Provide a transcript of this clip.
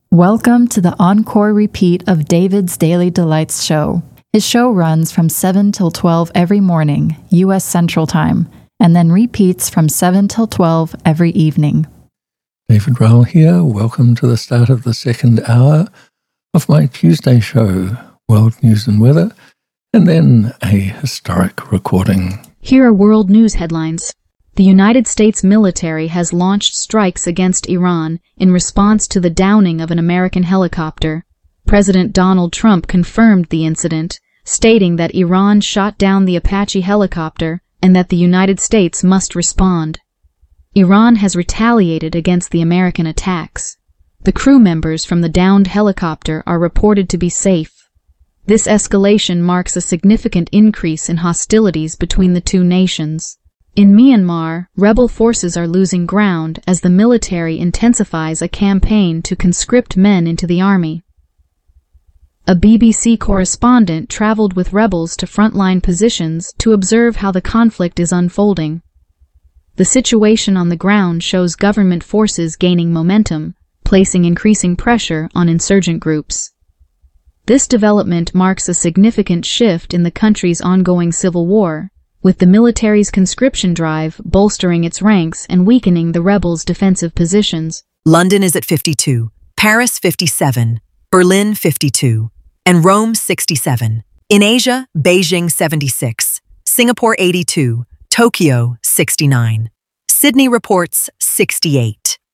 Welcome to the encore repeat of David's Daily Delights show. His show runs from 7 till 12 every morning, U.S. Central Time, and then repeats from 7 till 12 every evening. David Rowell here. Welcome to the start of the second hour of my Tuesday show, World News and Weather, and then a historic recording. Here are world news headlines. The United States military has launched strikes against Iran in response to the downing of an American helicopter. President Donald Trump confirmed the incident, stating that Iran shot down the Apache helicopter and that the United States must respond. Iran has retaliated against the American attacks. The crew members from the downed helicopter are reported to be safe. This escalation marks a significant increase in hostilities between the two nations. In Myanmar, rebel forces are losing ground as the military intensifies a campaign to conscript men into the army. A BBC correspondent traveled with rebels to frontline positions to observe how the conflict is unfolding. The situation on the ground shows government forces gaining momentum, placing increasing pressure on insurgent groups. This development marks a significant shift in the country's ongoing civil war, with the military's conscription drive bolstering its ranks and weakening the rebels' defensive positions. London is at 52, Paris 57, Berlin 52, and Rome 67. In Asia, Beijing 76, Singapore 82, Tokyo 69. Sydney reports 68.